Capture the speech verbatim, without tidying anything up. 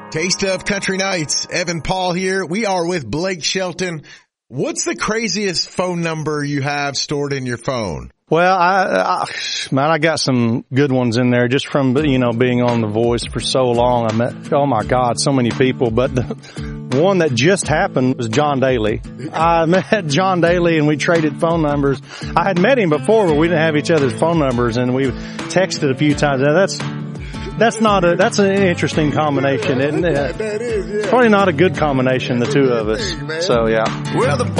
Taste of Country Nights. Evan Paul here. We are with Blake Shelton. What's the craziest phone number you have stored in your phone? Well, I, I, man, I got some good ones in there just from, you know, being on The Voice for so long. I met, oh my God, so many people. But the one that just happened was John Daly. I met John Daly and we traded phone numbers. I had met him before, but we didn't have each other's phone numbers, and we texted a few times. Now, that's, that's not a, that's an interesting combination, isn't it? That is, yeah. It's probably not a good combination, the two of us. So, yeah. Well, the